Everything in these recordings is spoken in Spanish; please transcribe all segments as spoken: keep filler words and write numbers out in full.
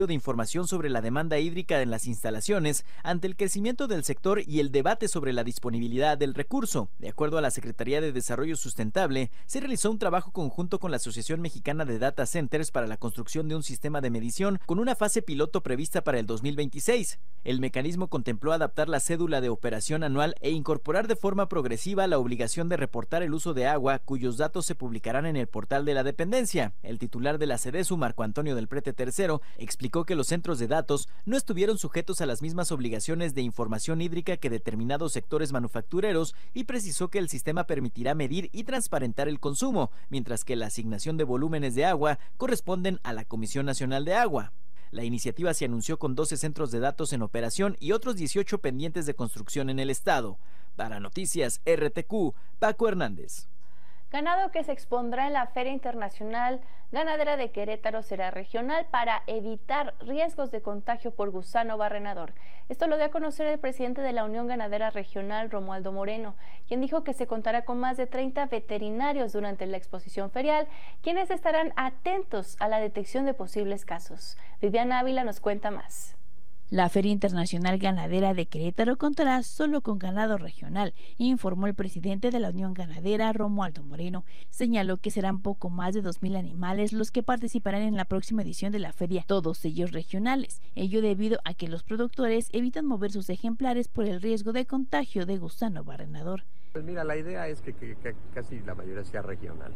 de información sobre la demanda hídrica en las instalaciones ante el crecimiento del sector y el debate sobre la disponibilidad del recurso. De acuerdo a la Secretaría de Desarrollo Sustentable, se realizó un trabajo conjunto con la Asociación Mexicana de Data Centers para la construcción de un sistema de medición con una fase piloto prevista para el dos mil veintiséis. El mecanismo contempló adaptar la cédula de operación anual e incorporar de forma progresiva la obligación de reportar el uso de agua, cuyos datos se publicarán en el portal de la dependencia. El titular de la SEDESU, Marco Antonio del Prete tercero, explicó que los centros de datos no estuvieron sujetos a las mismas obligaciones de información hídrica que determinados sectores manufactureros y precisó que el sistema permitirá medir y transparentar el consumo, mientras que la asignación de volúmenes de agua corresponden a la Comisión Nacional de Agua. La iniciativa se anunció con doce centros de datos en operación y otros dieciocho pendientes de construcción en el estado. Para Noticias R T Q, Paco Hernández. Ganado que se expondrá en la Feria Internacional Ganadera de Querétaro será regional para evitar riesgos de contagio por gusano barrenador. Esto lo dio a conocer el presidente de la Unión Ganadera Regional, Romualdo Moreno, quien dijo que se contará con más de treinta veterinarios durante la exposición ferial, quienes estarán atentos a la detección de posibles casos. Viviana Ávila nos cuenta más. La Feria Internacional Ganadera de Querétaro contará solo con ganado regional, informó el presidente de la Unión Ganadera, Romualdo Moreno. Señaló que serán poco más de dos mil animales los que participarán en la próxima edición de la feria, todos ellos regionales, ello debido a que los productores evitan mover sus ejemplares por el riesgo de contagio de gusano barrenador. Pues mira, la idea es que, que, que casi la mayoría sea regional.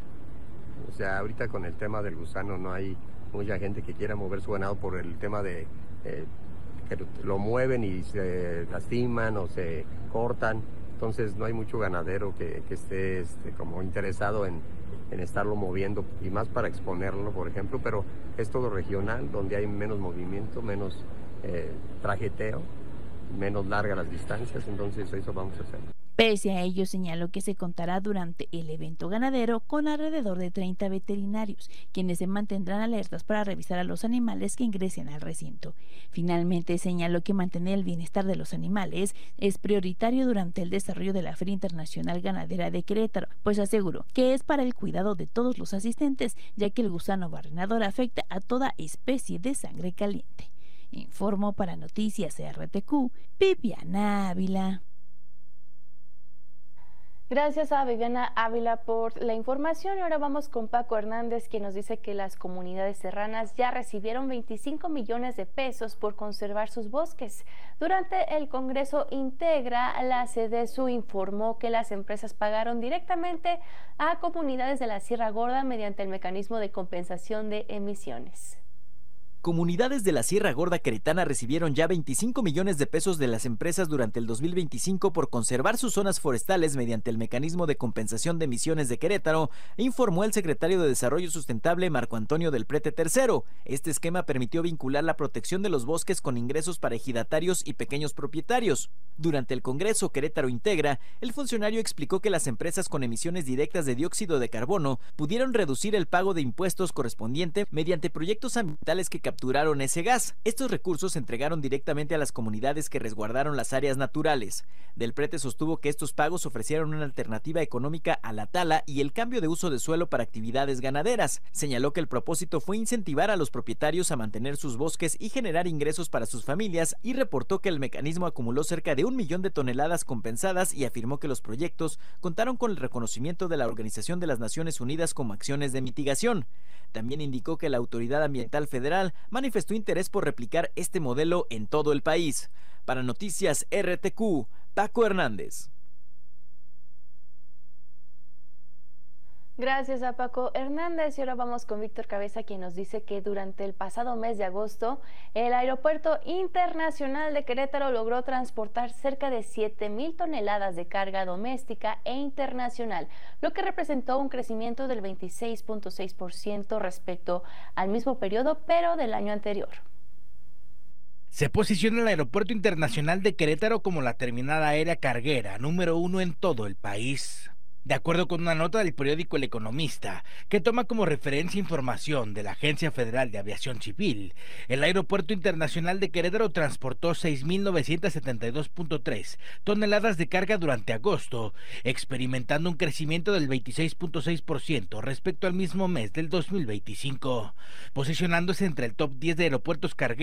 O sea, ahorita con el tema del gusano no hay mucha gente que quiera mover su ganado por el tema de... Eh, que lo mueven y se lastiman o se cortan, entonces no hay mucho ganadero que, que esté este, como interesado en, en estarlo moviendo y más para exponerlo, por ejemplo, pero es todo regional, donde hay menos movimiento, menos eh, trajeteo, menos largas las distancias, entonces eso vamos a hacer. Pese a ello, señaló que se contará durante el evento ganadero con alrededor de treinta veterinarios, quienes se mantendrán alertas para revisar a los animales que ingresen al recinto. Finalmente, señaló que mantener el bienestar de los animales es prioritario durante el desarrollo de la Feria Internacional Ganadera de Querétaro, pues aseguró que es para el cuidado de todos los asistentes, ya que el gusano barrenador afecta a toda especie de sangre caliente. Informó para Noticias R T Q, Viviana Ávila. Gracias a Viviana Ávila por la información y ahora vamos con Paco Hernández, quien nos dice que las comunidades serranas ya recibieron veinticinco millones de pesos por conservar sus bosques. Durante el Congreso Integra, la SEDESU informó que las empresas pagaron directamente a comunidades de la Sierra Gorda mediante el mecanismo de compensación de emisiones. Comunidades de la Sierra Gorda queretana recibieron ya veinticinco millones de pesos de las empresas durante el dos mil veinticinco por conservar sus zonas forestales mediante el mecanismo de compensación de emisiones de Querétaro, informó el secretario de Desarrollo Sustentable Marco Antonio del Prete tercero. Este esquema permitió vincular la protección de los bosques con ingresos para ejidatarios y pequeños propietarios. Durante el Congreso Querétaro Integra, el funcionario explicó que las empresas con emisiones directas de dióxido de carbono pudieron reducir el pago de impuestos correspondiente mediante proyectos ambientales que capturaron ese gas. Estos recursos se entregaron directamente a las comunidades que resguardaron las áreas naturales. Del Prete sostuvo que estos pagos ofrecieron una alternativa económica a la tala y el cambio de uso de suelo para actividades ganaderas. Señaló que el propósito fue incentivar a los propietarios a mantener sus bosques y generar ingresos para sus familias, y reportó que el mecanismo acumuló cerca de un millón de toneladas compensadas y afirmó que los proyectos contaron con el reconocimiento de la Organización de las Naciones Unidas como acciones de mitigación. También indicó que la Autoridad Ambiental Federal manifestó interés por replicar este modelo en todo el país. Para Noticias R T Q, Paco Hernández. Gracias a Paco Hernández y ahora vamos con Víctor Cabeza, quien nos dice que durante el pasado mes de agosto el Aeropuerto Internacional de Querétaro logró transportar cerca de siete mil toneladas de carga doméstica e internacional, lo que representó un crecimiento del veintiséis punto seis por ciento respecto al mismo periodo pero del año anterior. Se posiciona el Aeropuerto Internacional de Querétaro como la terminal aérea carguera número uno en todo el país. De acuerdo con una nota del periódico El Economista, que toma como referencia información de la Agencia Federal de Aviación Civil, el Aeropuerto Internacional de Querétaro transportó seis mil novecientos setenta y dos punto tres toneladas de carga durante agosto, experimentando un crecimiento del veintiséis punto seis por ciento respecto al mismo mes del dos mil veinticinco, posicionándose entre el top diez de aeropuertos cargueros